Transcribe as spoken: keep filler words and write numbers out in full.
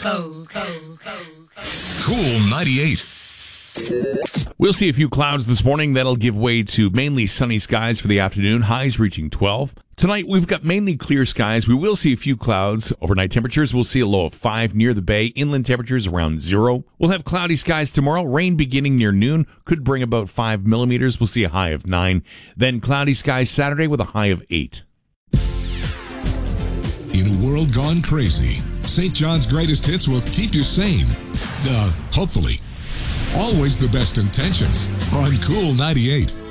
Cool ninety-eight. We'll see a few clouds this morning. That'll give way to mainly sunny skies for the afternoon, highs reaching twelve. Tonight, we've got mainly clear skies. We will see a few clouds. Overnight temperatures, we'll see a low of five near the bay. Inland temperatures around zero. We'll have cloudy skies tomorrow. Rain beginning near noon could bring about five millimeters. We'll see a high of nine. Then cloudy skies Saturday with a high of eight. In a world gone crazy, Saint John's greatest hits will keep you sane. Uh, hopefully. Always the best intentions on Cool ninety-eight.